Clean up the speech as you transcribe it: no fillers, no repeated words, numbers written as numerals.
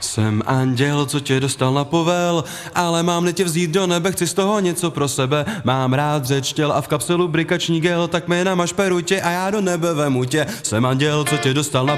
Jsem anděl, co tě dostal na povel, ale mám tě vzít do nebe, chci z toho něco pro sebe. Mám rád řeč těl a v kapselu brikační gel, tak mi namaž perutě a já do nebe vemu tě. Jsem anděl, co tě dostal na